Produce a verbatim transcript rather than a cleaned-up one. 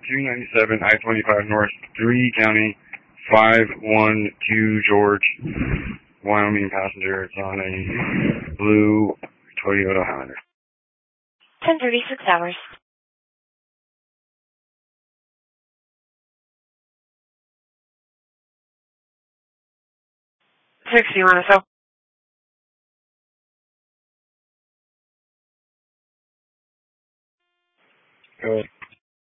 two ninety-seven, I twenty-five North, three County, five one two George, Wyoming passenger. It's on a blue Toyota Highlander. ten thirty-six hours. sixty-one S O. Go ahead.